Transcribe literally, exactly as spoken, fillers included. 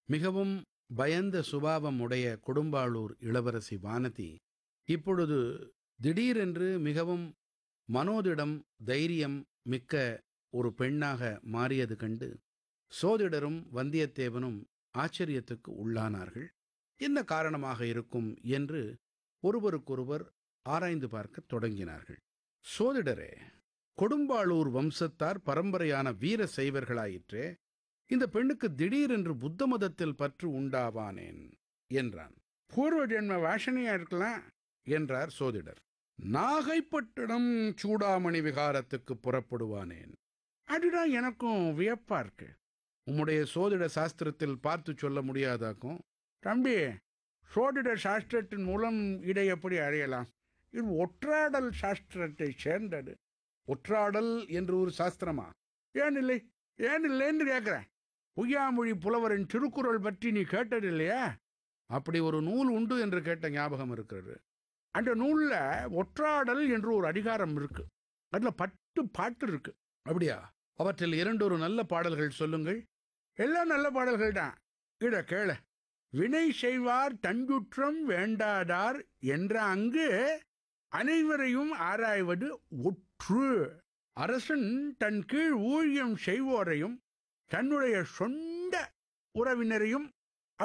மிகவும் பயந்த சுபாவம் உடைய கொடும்பாளூர் இளவரசி வானதி இப்பொழுது திடீரென்று மிகவும் மனோதிடம் தைரியம் மிக்க ஒரு பெண்ணாக மாறியது கண்டு சோதிடரும் வந்தியத்தேவனும் ஆச்சரியத்துக்கு உள்ளானார்கள். என்ன காரணமாக இருக்கும் என்று ஒருவருக்கொருவர் ஆராய்ந்து பார்க்கத் தொடங்கினார்கள். சோதிடரே, கொடும்பாளூர் வம்சத்தார் பரம்பரையான வீர சைவர்களாயிற்றே, இந்த பெண்ணுக்கு திடீரென்று புத்த மதத்தில் பற்று உண்டாவானேன் என்றான். பூர்வ ஜென்ம வாசனையா இருக்கலாம் என்றார் சோதிடர். நாகைப்பட்டினம் சூடாமணி விகாரத்துக்கு புறப்படுவானேன். அதுதான் எனக்கும் வியப்பா இருக்கு. உம்முடைய சோதிட சாஸ்திரத்தில் பார்த்து சொல்ல முடியாதாக்கும்? தம்பி, சோதிட சாஸ்திரத்தின் மூலம் இதை எப்படி அறியலாம்? இது ஒற்றாடல் சாஸ்திரத்தை சேர்ந்தது. ஒற்றாடல் என்று ஒரு சாஸ்திரமா? ஏன் இல்லை ஏன் இல்லைன்னு கேட்கிறேன். பொய்யாமொழி புலவரின் திருக்குறள் பற்றி நீ கேட்டது இல்லையா? அப்படி ஒரு நூல் உண்டு என்று கேட்ட ஞாபகம் இருக்கிறது. அந்த நூல்ல ஒற்றாடல் என்று ஒரு அதிகாரம் இருக்கு. அதுல பத்து பாட்டு இருக்கு. அப்படியா? அவற்றில் இரண்டொரு நல்ல பாடல்கள் சொல்லுங்கள். எல்லாம் நல்ல பாடல்கள் தான். இத கேள. வினை செய்வார் தஞ்சுற்றம் வேண்டாதார் என்ற அங்கு அனைவரையும் ஆராய்வது ஒற்று. அரசன் தன் கீழ் ஊழியம் செய்வோரையும் தன்னுடைய சொந்த உறவினரையும்